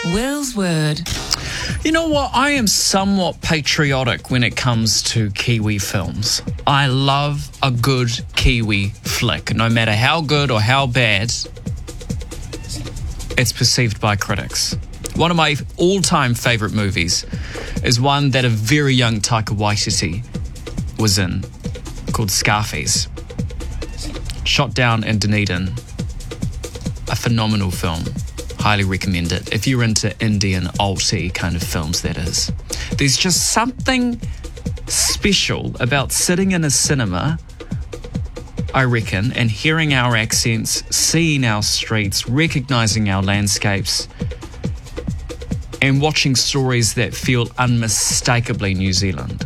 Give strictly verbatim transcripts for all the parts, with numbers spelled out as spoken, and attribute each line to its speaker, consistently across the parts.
Speaker 1: Will's Word.
Speaker 2: You know what? I am somewhat patriotic when it comes to Kiwi films. I love a good Kiwi flick. No matter how good or how bad it's perceived by critics. One of my all-time favourite movies is one that a very young Taika Waititi was in, called Scarface. Shot down in Dunedin. A phenomenal film. Highly recommend it. If you're into Indian alty kind of films, that is. There's just something special about sitting in a cinema, I reckon, and hearing our accents, seeing our streets, recognising our landscapes, and watching stories that feel unmistakably New Zealand.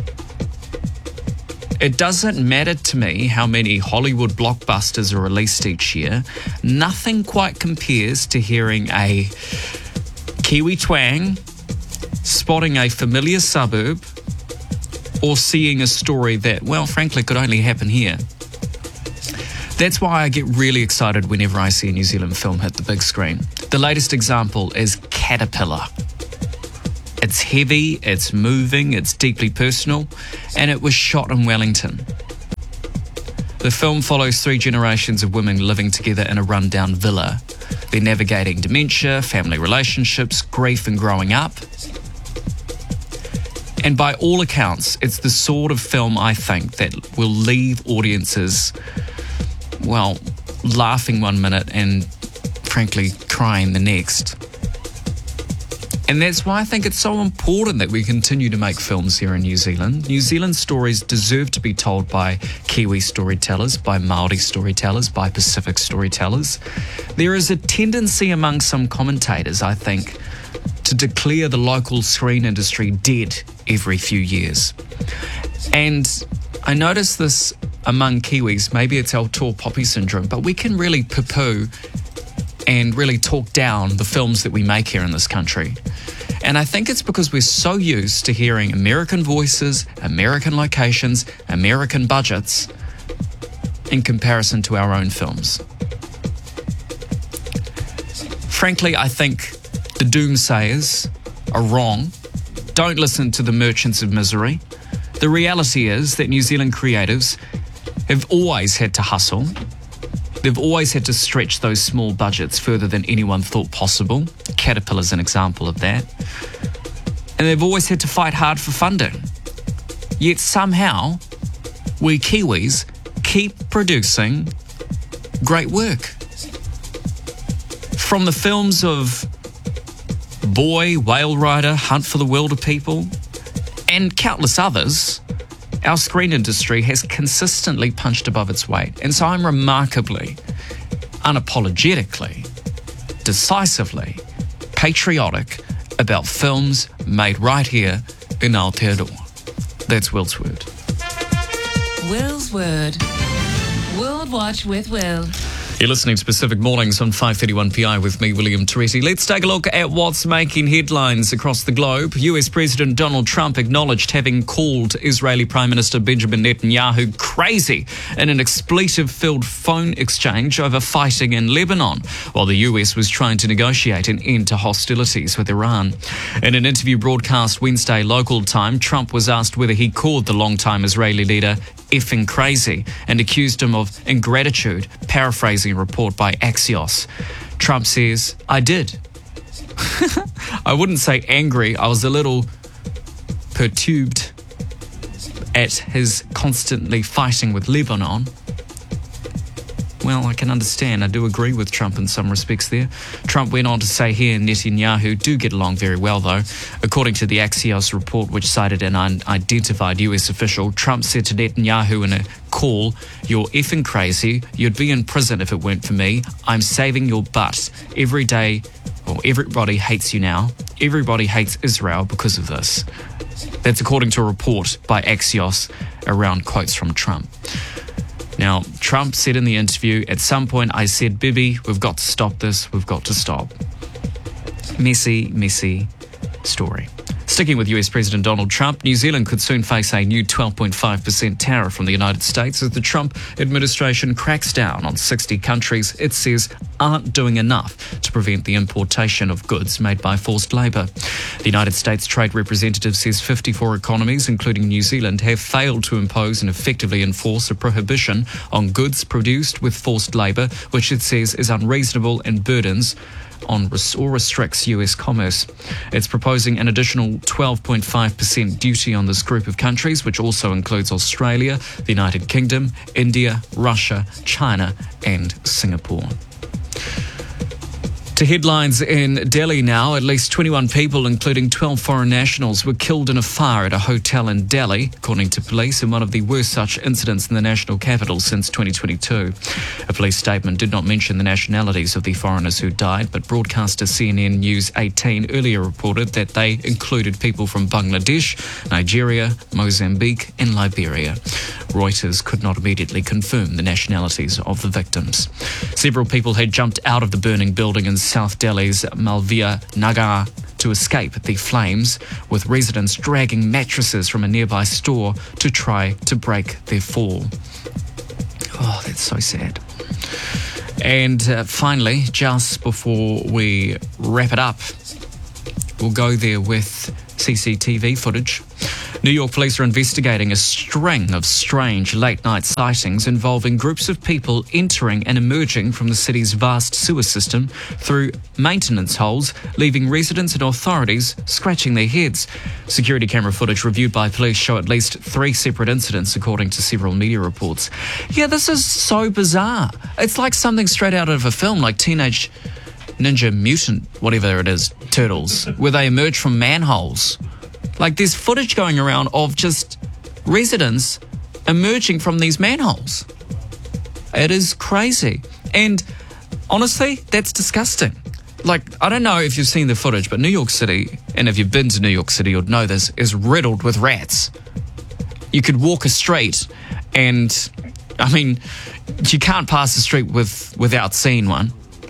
Speaker 2: It doesn't matter to me how many Hollywood blockbusters are released each year. Nothing quite compares to hearing a Kiwi twang, spotting a familiar suburb, or seeing a story that, well, frankly, could only happen here. That's why I get really excited whenever I see a New Zealand film hit the big screen. The latest example is Caterpillar. It's heavy, it's moving, it's deeply personal, and it was shot in Wellington. The film follows three generations of women living together in a rundown villa. They're navigating dementia, family relationships, grief and growing up. And by all accounts, it's the sort of film, I think, that will leave audiences, well, laughing one minute and, frankly, crying the next. And that's why I think it's so important that we continue to make films here in New Zealand. New Zealand stories deserve to be told by Kiwi storytellers, by Māori storytellers, by Pacific storytellers. There is a tendency among some commentators, I think, to declare the local screen industry dead every few years. And I notice this among Kiwis. Maybe it's our tall poppy syndrome, but we can really poo-poo and really talk down the films that we make here in this country. And I think it's because we're so used to hearing American voices, American locations, American budgets in comparison to our own films. Frankly, I think the doomsayers are wrong. Don't listen to the merchants of misery. The reality is that New Zealand creatives have always had to hustle. They've always had to stretch those small budgets further than anyone thought possible. Caterpillar's an example of that. And they've always had to fight hard for funding. Yet somehow, we Kiwis keep producing great work. From the films of Boy, Whale Rider, Hunt for the Wilder People, and countless others, our screen industry has consistently punched above its weight. And so I'm remarkably, unapologetically, decisively patriotic about films made right here in Aotearoa. That's Will's Word.
Speaker 1: Will's Word. World Watch with Will.
Speaker 2: You're listening to Pacific Mornings on five thirty-one P I with me, William Toretti. Let's take a look at what's making headlines across the globe. U S President Donald Trump acknowledged having called Israeli Prime Minister Benjamin Netanyahu crazy in an expletive-filled phone exchange over fighting in Lebanon, while the U S was trying to negotiate an end to hostilities with Iran. In an interview broadcast Wednesday local time, Trump was asked whether he called the longtime Israeli leader effing crazy and accused him of ingratitude, paraphrasing a report by Axios. Trump says, I did. I wouldn't say angry. I was a little perturbed at his constantly fighting with Lebanon. Well, I can understand. I do agree with Trump in some respects there. Trump went on to say he and Netanyahu do get along very well, though. According to the Axios report, which cited an unidentified U S official, Trump said to Netanyahu in a call, "You're effing crazy. You'd be in prison if it weren't for me. I'm saving your butt. Every day, or everybody hates you now. Everybody hates Israel because of this." That's according to a report by Axios around quotes from Trump. Now, Trump said in the interview, at some point I said, Bibi, we've got to stop this, we've got to stop. Messy, messy story. Sticking with U S President Donald Trump, New Zealand could soon face a new twelve point five percent tariff from the United States as the Trump administration cracks down on sixty countries it says aren't doing enough to prevent the importation of goods made by forced labour. The United States Trade Representative says fifty-four economies, including New Zealand, have failed to impose and effectively enforce a prohibition on goods produced with forced labour, which it says is unreasonable and burdens on or restricts U S commerce. It's proposing an additional twelve point five percent duty on this group of countries, which also includes Australia, the United Kingdom, India, Russia, China and Singapore. To headlines in Delhi now. At least twenty-one people, including twelve foreign nationals, were killed in a fire at a hotel in Delhi, according to police, in one of the worst such incidents in the national capital since twenty twenty-two. A police statement did not mention the nationalities of the foreigners who died, but broadcaster C N N News eighteen earlier reported that they included people from Bangladesh, Nigeria, Mozambique and Liberia. Reuters could not immediately confirm the nationalities of the victims. Several people had jumped out of the burning building in South Delhi's Malviya Nagar to escape the flames, with residents dragging mattresses from a nearby store to try to break their fall. Oh, that's so sad. And uh, finally, just before we wrap it up, we'll go there with C C T V footage. New York police are investigating a string of strange late-night sightings involving groups of people entering and emerging from the city's vast sewer system through maintenance holes, leaving residents and authorities scratching their heads. Security camera footage reviewed by police show at least three separate incidents, according to several media reports. Yeah, this is so bizarre. It's like something straight out of a film, like Teenage Ninja Mutant, whatever it is, Turtles, where they emerge from manholes. Like, there's footage going around of just residents emerging from these manholes. It is crazy. And honestly, that's disgusting. Like, I don't know if you've seen the footage, but New York City, and if you've been to New York City, you'd know this, is riddled with rats. You could walk a street and, I mean, you can't pass the street with without seeing one.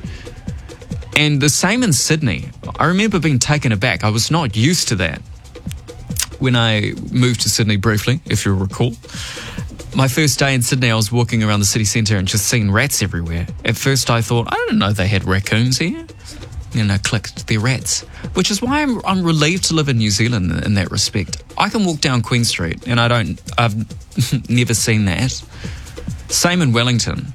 Speaker 2: And the same in Sydney. I remember being taken aback. I was not used to that. When I moved to Sydney briefly, if you recall, my first day in Sydney, I was walking around the city centre and just seeing rats everywhere. At first I thought, I didn't know they had raccoons here. And I clicked, they're rats. Which is why I'm, I'm relieved to live in New Zealand in that respect. I can walk down Queen Street and I don't, I've never seen that. Same in Wellington.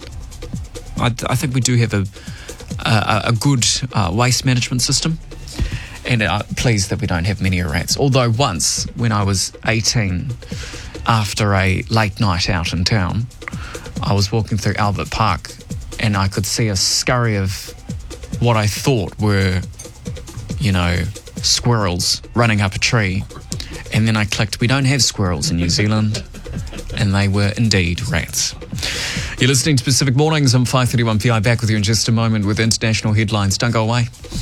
Speaker 2: I, I think we do have a, a, a good uh, waste management system. And uh, pleased that we don't have many rats. Although once, when I was eighteen, after a late night out in town, I was walking through Albert Park and I could see a scurry of what I thought were, you know, squirrels running up a tree. And then I clicked, we don't have squirrels in New Zealand. And they were indeed rats. You're listening to Pacific Mornings. I'm five thirty-one P I, back with you in just a moment with international headlines. Don't go away.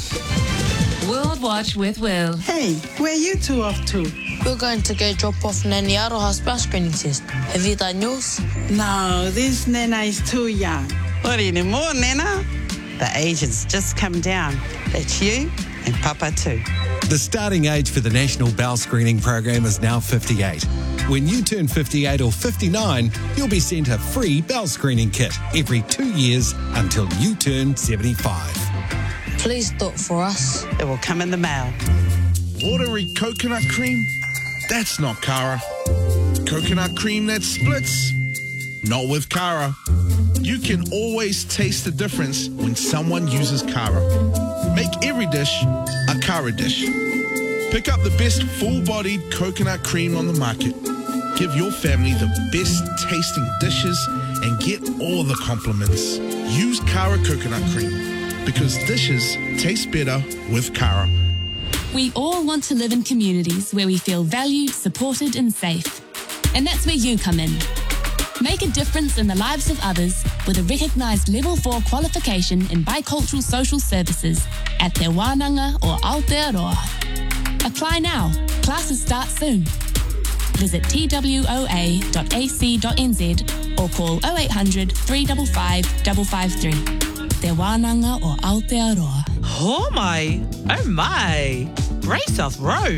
Speaker 1: Watch with Will.
Speaker 3: Hey, where are you two off to?
Speaker 4: We're going to go drop off Nanny Aroha's bus screening test. Have you done yours?
Speaker 3: No, this Nana is too young.
Speaker 5: What anymore, Nana? The age has just come down. That's you and Papa too.
Speaker 6: The starting age for the National Bowel Screening Program is now fifty-eight. When you turn fifty-eight or fifty-nine, you'll be sent a free bowel screening kit every two years until you turn seventy-five.
Speaker 4: Please do it for us.
Speaker 5: It will come in the mail.
Speaker 7: Watery coconut cream? That's not Cara. Coconut cream that splits? Not with Cara. You can always taste the difference when someone uses Cara. Make every dish a Cara dish. Pick up the best full-bodied coconut cream on the market. Give your family the best tasting dishes and get all the compliments. Use Cara coconut cream, because dishes taste better with Cara.
Speaker 8: We all want to live in communities where we feel valued, supported and safe. And that's where you come in. Make a difference in the lives of others with a recognised Level four qualification in bicultural social services at Te Wānanga or Aotearoa. Apply now. Classes start soon. Visit t w o a dot a c dot n z or call oh eight hundred, three five five, five five three. Te Wānanga or Aotearoa.
Speaker 9: Oh my, oh my, Great South Road.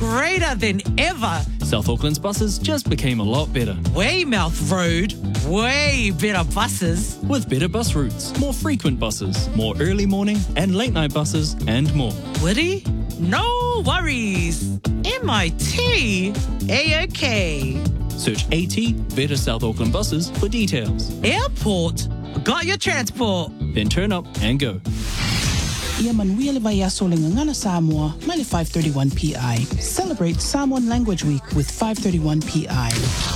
Speaker 9: greater than ever.
Speaker 10: South Auckland's buses just became a lot better.
Speaker 9: Weymouth Road, way better buses.
Speaker 10: With better bus routes, more frequent buses, more early morning and late night buses, and more.
Speaker 9: Woody? No worries. M I T, A-OK.
Speaker 10: Search AT Better South Auckland Buses for details.
Speaker 9: Airport, got your transport.
Speaker 10: Then turn up and go.
Speaker 11: Ia manuia le vai aso le ngangana Samoa, mai le five thirty-one P I. Celebrate Samoan Language Week with five thirty-one P I.